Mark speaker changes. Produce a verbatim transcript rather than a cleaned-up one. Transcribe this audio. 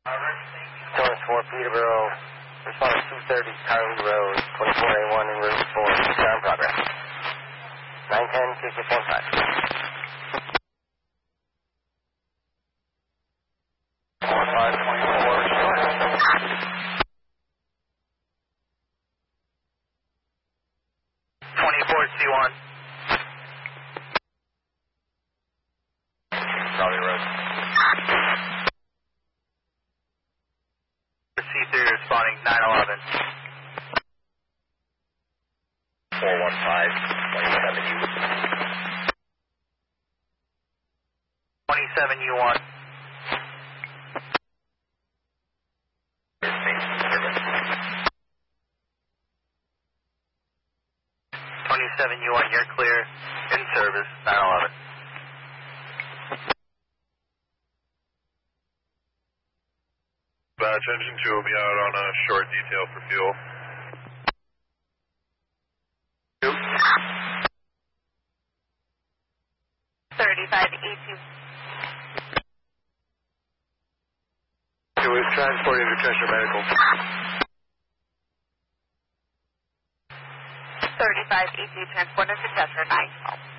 Speaker 1: Taurus four, Peterborough. Respond to two thirty Carly Road, twenty-four A one in route four. Ground progress. nine ten, K six one five. four five twenty-four, short. twenty-four C one. Carly Road. C three responding nine eleven. four one five, twenty-seven U. twenty-seven U one. twenty-seven U one, you're clear. In service, nine eleven.
Speaker 2: Batch engine two will be out on a short detail for fuel.
Speaker 3: thirty-five E two.
Speaker 2: Two is transporting to Cheshire Medical.
Speaker 3: thirty-five E two transported to Chester nine twelve.